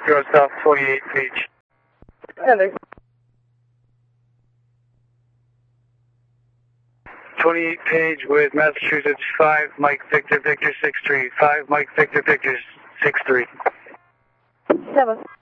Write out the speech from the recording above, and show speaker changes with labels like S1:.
S1: Go south 28 page.
S2: Heading.
S1: 28 page with Massachusetts 5 Mike Victor Victor 63. 5 Mike Victor Victor 63.
S2: 7.